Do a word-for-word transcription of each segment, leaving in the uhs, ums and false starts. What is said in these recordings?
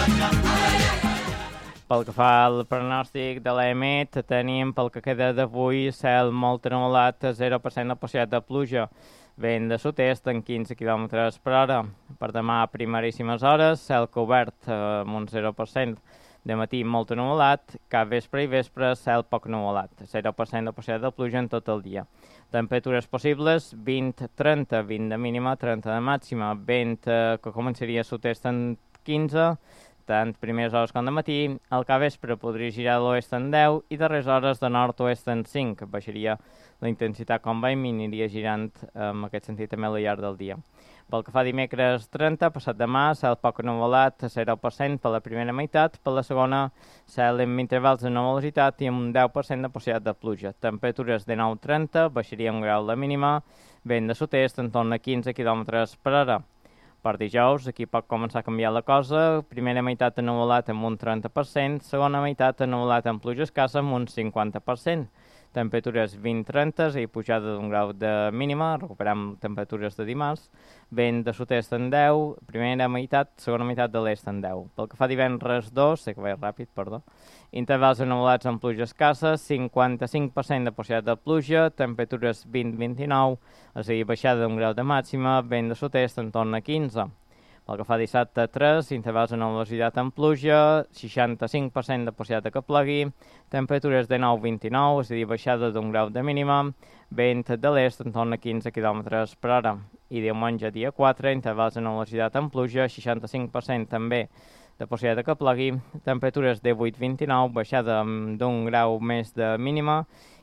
Pel que fa al pronòstic de l'EMET, tenim pel que queda d'avui cel molt ennuvolat, zero per cent de possibilitat de pluja, vent de sud-est en quinze quilòmetres per hora. Per demà, primeríssimes hores, cel cobert amb un zero per cent. De matí molt ennuvolat, cap vespre i vespre cel poc ennuvolat, zero per cent de possibilitat de pluja en tot el dia. Temperatures possibles, vint a trenta, vint de mínima, trenta de màxima, vent eh, que començaria a sud-est en quinze, tant primeres hores com de matí, al capvespre podria girar de l'oest en deu i darreres hores de nord-oest en cinc. Baixaria la intensitat com va i aniria girant en aquest sentit també al llarg del dia. Pel que fa a dimecres trenta, passat demà, cel poc ennuvolat, zero per cent per la primera meitat, per la segona, cel amb intervals de nuvolositat i amb un deu per cent de possibilitat de pluja. Temperatures de nou a trenta, baixaria un grau la mínima, vent de sud-est en torn a quinze quilòmetres per hora. Per dijous, aquí pot començar a canviar la cosa, primera meitat ennuvolat amb un trenta per cent, segona meitat ennuvolat amb pluja escassa amb un cinquanta per cent. Temperatures vint a trenta i pujada d'un grau de mínima, recuperem temperatures de dimarts, vent de sud-est en deu, primera meitat, segona meitat de l'est en deu. Pel que fa divendres dos, sé que vaig ràpid, perdó, intervals ennuvolats amb pluja escassa, cinquanta-cinc per cent de possibilitat de pluja, temperatures vint a vint-i-nou, és a dir, baixada d'un grau de màxima, vent de sud-est en torn a quinze. Pel que fa dissabte tres, intervals de nuvolositat amb pluja, seixanta-cinc per cent de possibilitat que plegui, temperatures de nou a vint-i-nou, és a dir, baixada d'un grau de mínima, vent de l'est en torn a quinze quilòmetres per hora. I diumenge dia quatre, intervals de nuvolositat amb pluja, seixanta-cinc per cent també de possibilitat que plegui, temperatures de vuit a vint-i-nou, baixada d'un grau més de mínima,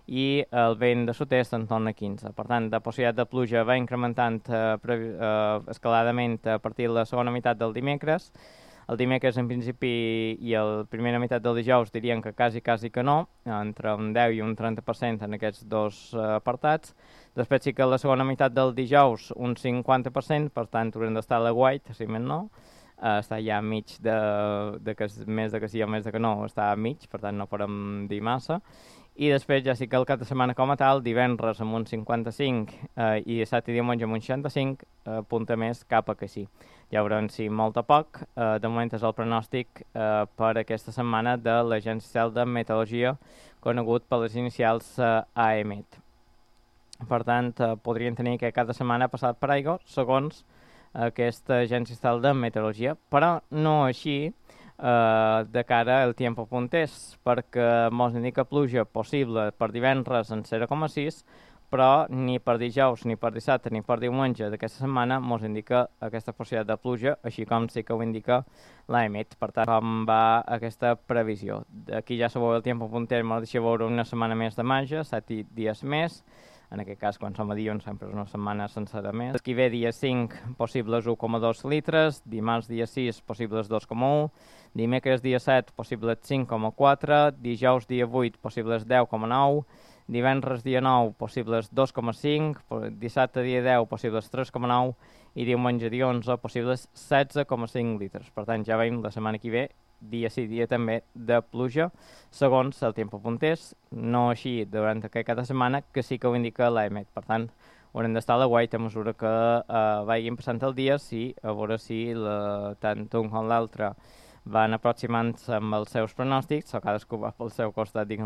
i el vent de sud-est en torn a quinze. Per tant, la possibilitat de pluja va incrementant eh, eh, escaladament a partir de la segona meitat del dimecres. El dimecres, en principi, i la primera meitat del dijous dirien que quasi, quasi que no, entre un deu i un trenta per cent en aquests dos eh, apartats. Després sí que la segona meitat del dijous un cinquanta per cent, per tant, haurem d'estar a la guait, si més no. Uh, està ja a mig de, de que més de que sí o més de que no, està a mig, per tant no podem dir massa. I després ja sí que el cap de setmana com a tal, divendres amb un cinquanta-cinc eh, i dissabte i diumenge amb un seixanta-cinc, eh, punta més cap a que sí. Ja veurem si molt a poc. Eh, de moment és el pronòstic eh, per aquesta setmana de l'Agència Oficial de Meteorologia, conegut per les inicials eh, AEMET. Per tant, eh, podrien tenir que cada setmana ha passat per aigua, segons aquesta Agència Estatal de Meteorologia, però no així eh, de cara al tiempo puntés, perquè mos indica pluja possible per divendres en zero coma sis, però ni per dijous, ni per dissabte, ni per diumenge d'aquesta setmana mos indica aquesta possibilitat de pluja, així com sí que ho indica l'AEMET. Per tant, com va aquesta previsió? Aquí ja sabeu el tiempo puntés, mos deixa veure una setmana més de marge, set dies més. En aquest cas, quan som a dilluns, sempre és una setmana sencera més. Aquí ve dia cinc, possibles u coma dos litres, dimarts dia sis, possibles dos coma u, dimecres dia set, possibles cinc coma quatre, dijous dia vuit, possibles deu coma nou, divendres dia nou, possibles dos coma cinc, dissabte dia deu, possibles tres coma nou i diumenge dia onze, possibles setze coma cinc litres. Per tant, ja veiem la setmana que ve, dia sí, dia també de pluja, segons el tiempo puntés, no així durant cada setmana, que sí que ho indica l'AEMET. Per tant, haurem d'estar a la guaita a mesura que eh, vagin passant el dia, sí, a veure si la, tant un com l'altre van aproximant-se amb els seus pronòstics, o cadascú va pel seu costat, diguem